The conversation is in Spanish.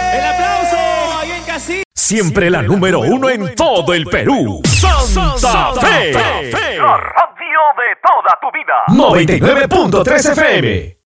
El aplauso ahí en casita. Siempre la número uno en todo el Perú. Santa Fe. La radio de toda tu vida. 99.3 FM.